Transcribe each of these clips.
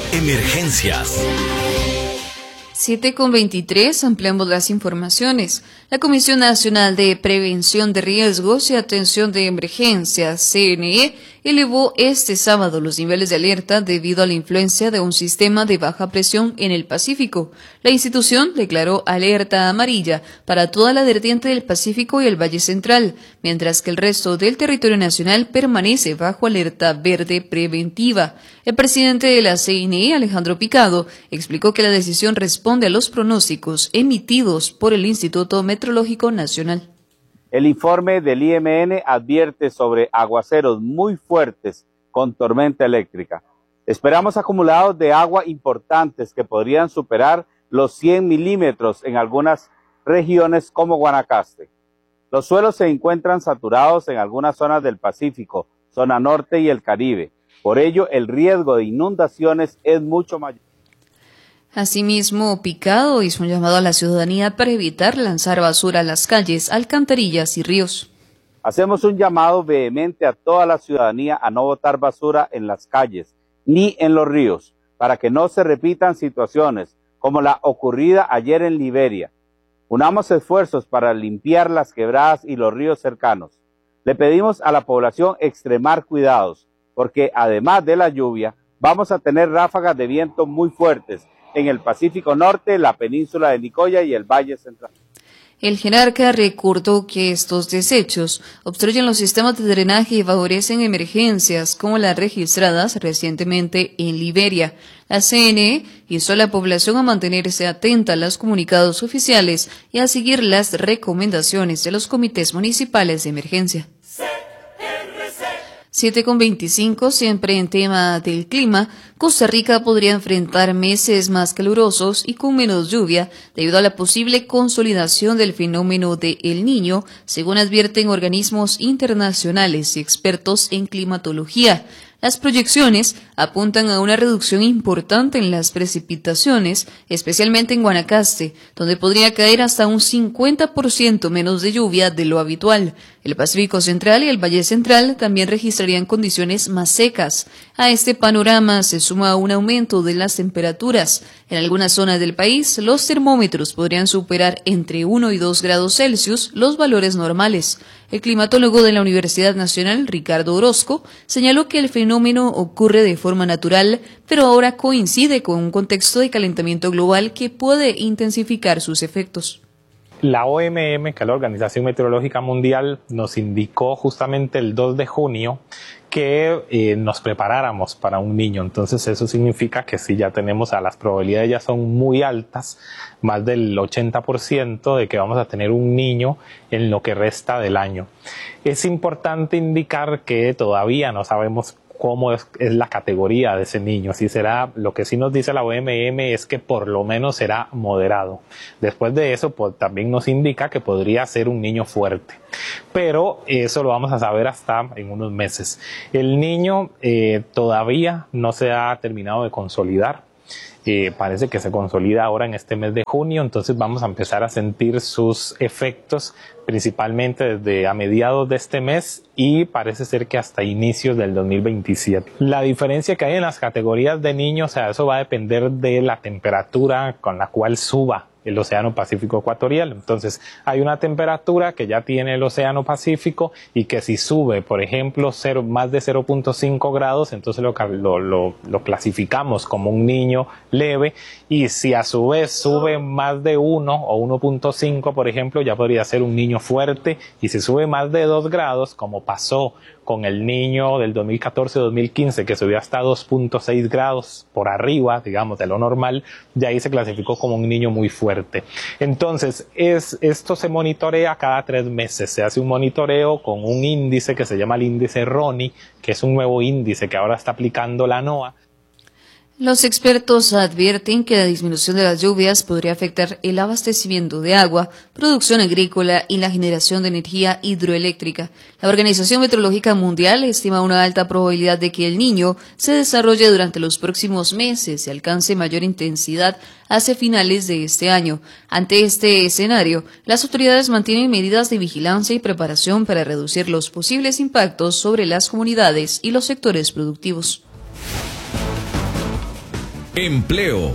Emergencias. 7:23, ampliamos las informaciones. La Comisión Nacional de Prevención de Riesgos y Atención de Emergencias, CNE, elevó este sábado los niveles de alerta debido a la influencia de un sistema de baja presión en el Pacífico. La institución declaró alerta amarilla para toda la vertiente del Pacífico y el Valle Central, mientras que el resto del territorio nacional permanece bajo alerta verde preventiva. El presidente de la CNE, Alejandro Picado, explicó que la decisión responde a los pronósticos emitidos por el Instituto Meteorológico Nacional. El informe del IMN advierte sobre aguaceros muy fuertes con tormenta eléctrica. Esperamos acumulados de agua importantes que podrían superar los 100 milímetros en algunas regiones como Guanacaste. Los suelos se encuentran saturados en algunas zonas del Pacífico, zona norte y el Caribe. Por ello, el riesgo de inundaciones es mucho mayor. Asimismo, Picado hizo un llamado a la ciudadanía para evitar lanzar basura a las calles, alcantarillas y ríos. Hacemos un llamado vehemente a toda la ciudadanía a no botar basura en las calles ni en los ríos, para que no se repitan situaciones como la ocurrida ayer en Liberia. Unamos esfuerzos para limpiar las quebradas y los ríos cercanos. Le pedimos a la población extremar cuidados, porque además de la lluvia, vamos a tener ráfagas de viento muy fuertes en el Pacífico Norte, la península de Nicoya y el Valle Central. El jerarca recordó que estos desechos obstruyen los sistemas de drenaje y favorecen emergencias como las registradas recientemente en Liberia. La CNE hizo a la población a mantenerse atenta a los comunicados oficiales y a seguir las recomendaciones de los comités municipales de emergencia. 7:25, siempre en tema del clima, Costa Rica podría enfrentar meses más calurosos y con menos lluvia debido a la posible consolidación del fenómeno de El Niño, según advierten organismos internacionales y expertos en climatología. Las proyecciones apuntan a una reducción importante en las precipitaciones, especialmente en Guanacaste, donde podría caer hasta un 50% menos de lluvia de lo habitual. El Pacífico Central y el Valle Central también registrarían condiciones más secas. A este panorama se suma un aumento de las temperaturas. En algunas zonas del país, los termómetros podrían superar entre 1 y 2 grados Celsius los valores normales. El climatólogo de la Universidad Nacional, Ricardo Orozco, señaló que el fenómeno ocurre de forma natural, pero ahora coincide con un contexto de calentamiento global que puede intensificar sus efectos. La OMM, que es la Organización Meteorológica Mundial, nos indicó justamente el 2 de junio que nos preparáramos para un niño. Entonces eso significa que si ya tenemos, las probabilidades ya son muy altas, más del 80% de que vamos a tener un niño en lo que resta del año. Es importante indicar que todavía no sabemos cómo es la categoría de ese niño. Si será, lo que sí nos dice la OMM es que por lo menos será moderado. Después de eso, pues también nos indica que podría ser un niño fuerte. Pero eso lo vamos a saber hasta en unos meses. El niño todavía no se ha terminado de consolidar. Parece que se consolida ahora en este mes de junio, entonces vamos a empezar a sentir sus efectos principalmente desde a mediados de este mes y parece ser que hasta inicios del 2027. La diferencia que hay en las categorías de niños, eso va a depender de la temperatura con la cual suba el Océano Pacífico Ecuatorial. Entonces hay una temperatura que ya tiene el Océano Pacífico y que si sube, por ejemplo, más de 0.5 grados, entonces lo clasificamos como un niño leve, y si a su vez sube más de 1 o 1.5, por ejemplo, ya podría ser un niño fuerte, y si sube más de 2 grados, como pasó con el niño del 2014-2015 que subió hasta 2.6 grados por arriba, digamos, de lo normal, ya ahí se clasificó como un niño muy fuerte. Entonces, esto se monitorea cada 3 meses, se hace un monitoreo con un índice que se llama el índice RONI, que es un nuevo índice que ahora está aplicando la NOAA. Los expertos advierten que la disminución de las lluvias podría afectar el abastecimiento de agua, producción agrícola y la generación de energía hidroeléctrica. La Organización Meteorológica Mundial estima una alta probabilidad de que el Niño se desarrolle durante los próximos meses y alcance mayor intensidad hacia finales de este año. Ante este escenario, las autoridades mantienen medidas de vigilancia y preparación para reducir los posibles impactos sobre las comunidades y los sectores productivos. Empleo.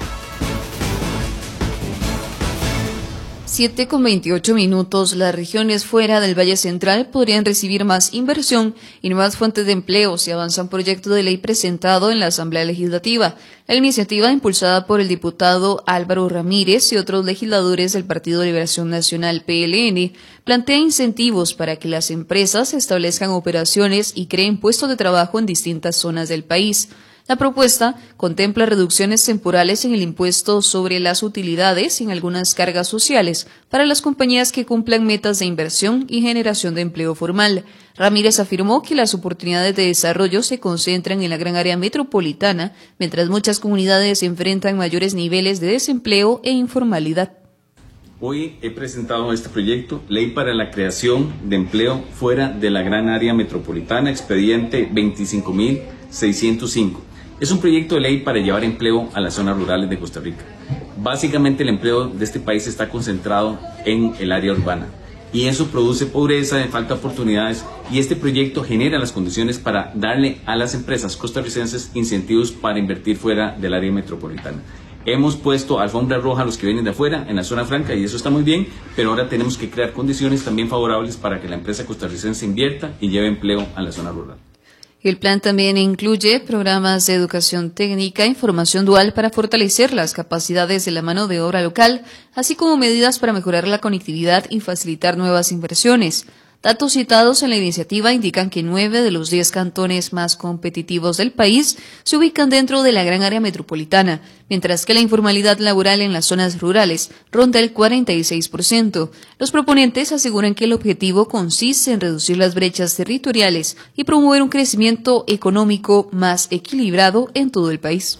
7:28. Las regiones fuera del Valle Central podrían recibir más inversión y nuevas fuentes de empleo si avanza un proyecto de ley presentado en la Asamblea Legislativa. La iniciativa, impulsada por el diputado Álvaro Ramírez y otros legisladores del Partido de Liberación Nacional PLN, plantea incentivos para que las empresas establezcan operaciones y creen puestos de trabajo en distintas zonas del país. La propuesta contempla reducciones temporales en el impuesto sobre las utilidades y en algunas cargas sociales para las compañías que cumplan metas de inversión y generación de empleo formal. Ramírez afirmó que las oportunidades de desarrollo se concentran en la gran área metropolitana, mientras muchas comunidades enfrentan mayores niveles de desempleo e informalidad. Hoy he presentado este proyecto, Ley para la Creación de Empleo fuera de la gran área metropolitana, expediente 25.605. Es un proyecto de ley para llevar empleo a las zonas rurales de Costa Rica. Básicamente el empleo de este país está concentrado en el área urbana y eso produce pobreza, falta de oportunidades, y este proyecto genera las condiciones para darle a las empresas costarricenses incentivos para invertir fuera del área metropolitana. Hemos puesto alfombra roja a los que vienen de afuera en la zona franca y eso está muy bien, pero ahora tenemos que crear condiciones también favorables para que la empresa costarricense invierta y lleve empleo a la zona rural. El plan también incluye programas de educación técnica e información dual para fortalecer las capacidades de la mano de obra local, así como medidas para mejorar la conectividad y facilitar nuevas inversiones. Datos citados en la iniciativa indican que 9 de los 10 cantones más competitivos del país se ubican dentro de la gran área metropolitana, mientras que la informalidad laboral en las zonas rurales ronda el 46%. Los proponentes aseguran que el objetivo consiste en reducir las brechas territoriales y promover un crecimiento económico más equilibrado en todo el país.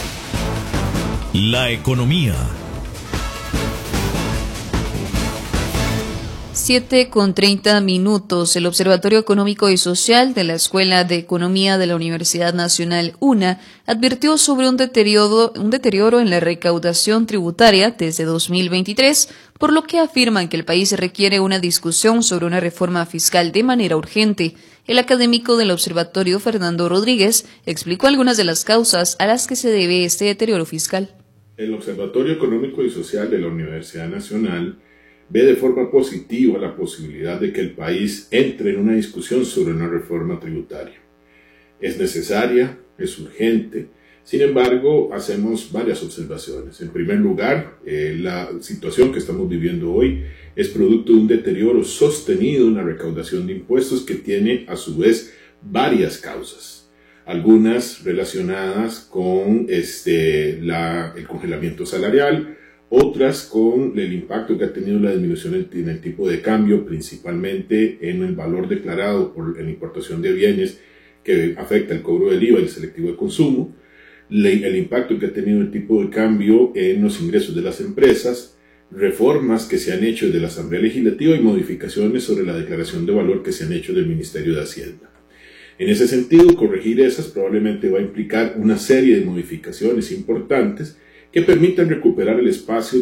La economía. 7:30. El Observatorio Económico y Social de la Escuela de Economía de la Universidad Nacional UNA advirtió sobre un deterioro en la recaudación tributaria desde 2023, por lo que afirman que el país requiere una discusión sobre una reforma fiscal de manera urgente. El académico del observatorio, Fernando Rodríguez, explicó algunas de las causas a las que se debe este deterioro fiscal. El Observatorio Económico y Social de la Universidad Nacional ve de forma positiva la posibilidad de que el país entre en una discusión sobre una reforma tributaria. Es necesaria, es urgente. Sin embargo, hacemos varias observaciones. En primer lugar, la situación que estamos viviendo hoy es producto de un deterioro sostenido en la recaudación de impuestos que tiene a su vez varias causas. Algunas relacionadas con el congelamiento salarial, otras con el impacto que ha tenido la disminución en el tipo de cambio, principalmente en el valor declarado en la importación de bienes que afecta el cobro del IVA y el selectivo de consumo, el impacto que ha tenido el tipo de cambio en los ingresos de las empresas, reformas que se han hecho de la Asamblea Legislativa y modificaciones sobre la declaración de valor que se han hecho del Ministerio de Hacienda. En ese sentido, corregir esas probablemente va a implicar una serie de modificaciones importantes que permitan recuperar el espacio